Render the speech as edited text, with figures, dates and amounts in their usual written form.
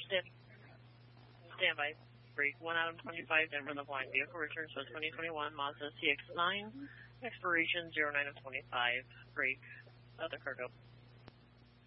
Stand, Standby. Break 1 out of 25, Denver, the flying vehicle returns to 2021 Mazda CX-9, expiration 09 of 25. Break, other cargo.